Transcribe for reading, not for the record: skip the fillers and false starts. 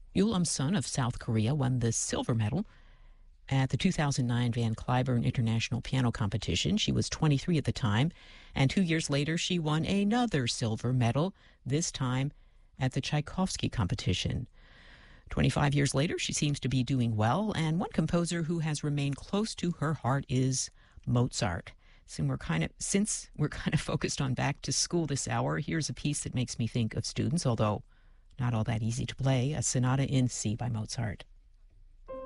Yul Sun of South Korea won the silver medal at the 2009 Van Cliburn International Piano Competition. She was 23 at the time, and 2 years later she won another silver medal, this time at the Tchaikovsky competition. 25 years later, she seems to be doing well, and one composer who has remained close to her heart is Mozart. Since we're kind of focused on back to school this hour, here's a piece that makes me think of students, although not all that easy to play, a Sonata in C by Mozart.